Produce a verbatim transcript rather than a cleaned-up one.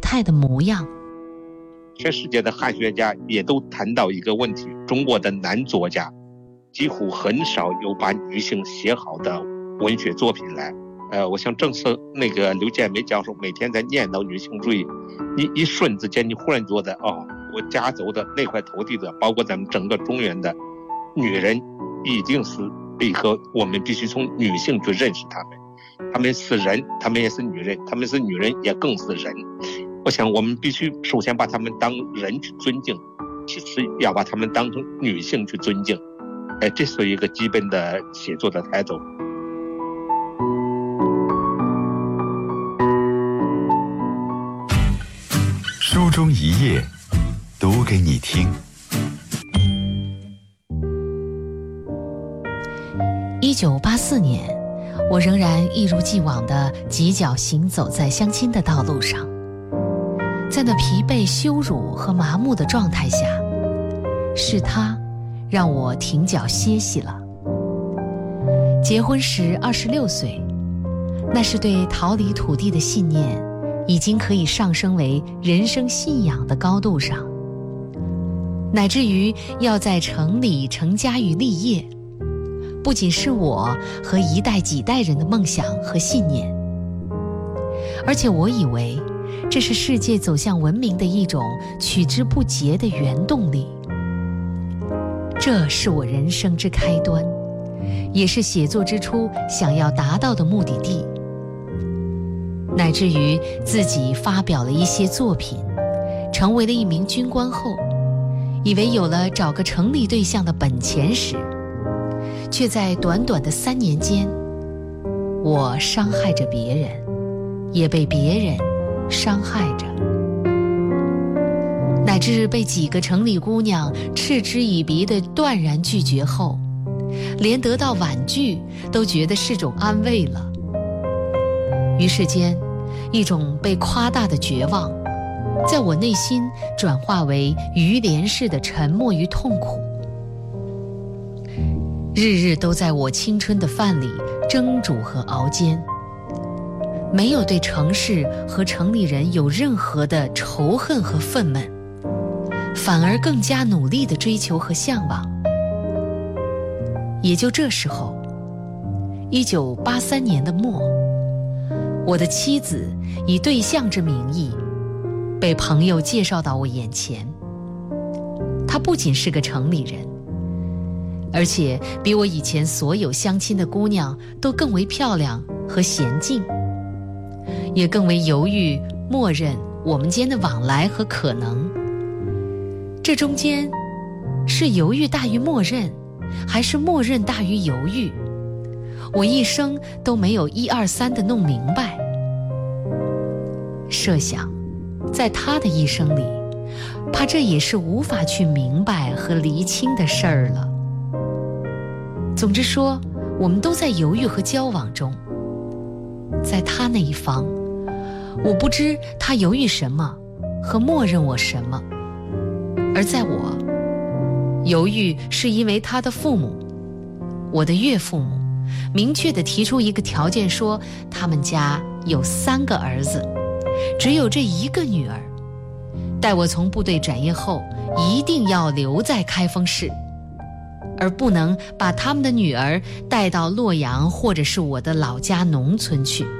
态的模样。 全世界的汉学家也都谈到一个问题，中国的男作家几乎很少有把女性写好的文学作品来。呃，我想正是那个刘建梅教授每天在念叨女性主义，你一瞬之间你忽然觉得，哦，我家族的那块土地的，包括咱们整个中原的女人，一定是一个我们必须从女性去认识她们，她们是人，她们也是女人，她们是女人也更是人。我想我们必须首先把她们当人去尊敬，其次要把她们当成女性去尊敬。哎，这是一个基本的写作的态度。 书中一页，读给你听。 一九八四年，我仍然一如既往地急脚行走在相亲的道路上，在那疲惫、羞辱和麻木的状态下，是他让我停脚歇息了。结婚时二十六岁，那是对逃离土地的信念已经可以上升为人生信仰的高度上，乃至于要在城里成家与立业，不仅是我和一代几代人的梦想和信念，而且我以为这是世界走向文明的一种取之不竭的原动力。这是我人生之开端，也是写作之初想要达到的目的地。乃至于自己发表了一些作品，成为了一名军官后，以为有了找个城里对象的本钱时，却在短短的三年间，我伤害着别人，也被别人伤害着，乃至被几个城里姑娘嗤之以鼻地断然拒绝后，连得到婉拒都觉得是种安慰了。于是间，一种被夸大的绝望在我内心转化为鱼帘式的沉默与痛苦，日日都在我青春的饭里蒸煮和熬煎，没有对城市和城里人有任何的仇恨和愤懑，反而更加努力地追求和向往。也就这时候，一九八三年的末，我的妻子以对象之名义被朋友介绍到我眼前。她不仅是个城里人，而且比我以前所有相亲的姑娘都更为漂亮和娴静，也更为犹豫默认我们间的往来和可能。这中间是犹豫大于默认，还是默认大于犹豫？我一生都没有一二三的弄明白。设想在他的一生里，怕这也是无法去明白和厘清的事儿了。总之说，我们都在犹豫和交往中。在他那一方，我不知他犹豫什么和默认我什么，而在我，犹豫是因为他的父母，我的岳父母明确地提出一个条件，说他们家有三个儿子，只有这一个女儿，待我从部队转业后一定要留在开封市，而不能把他们的女儿带到洛阳或者是我的老家农村去。